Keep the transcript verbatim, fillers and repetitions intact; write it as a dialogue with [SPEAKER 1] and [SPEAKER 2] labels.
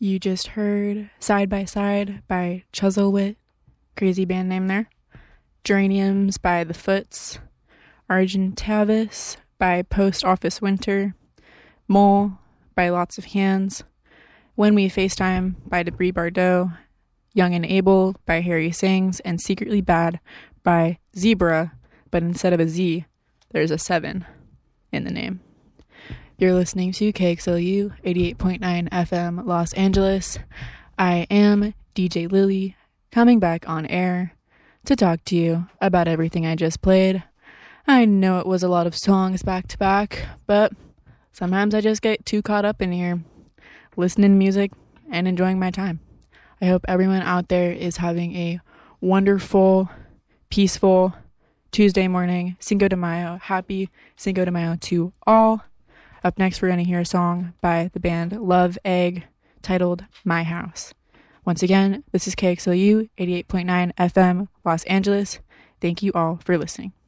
[SPEAKER 1] You just heard Side by Side by Chuzzlewit, crazy band name there. Geraniums by The Foots. Argentavis by Post Office Winter. Mole by Lots of Hands. When We FaceTime by Debris Bardot. Young and Able by Harry Sings. And Secretly Bad by Zebra, but instead of a Z, there's a seven in the name. You're listening to K X L U eighty-eight point nine F M Los Angeles. I am D J Lily, coming back on air to talk to you about everything I just played. I know it was a lot of songs back to back, but sometimes I just get too caught up in here, listening to music and enjoying my time. I hope everyone out there is having a wonderful, peaceful Tuesday morning. Cinco de Mayo. Happy Cinco de Mayo to all. Up next, we're going to hear a song by the band Love Egg titled My House. Once again, this is K X L U eighty-eight point nine F M Los Angeles. Thank you all for listening.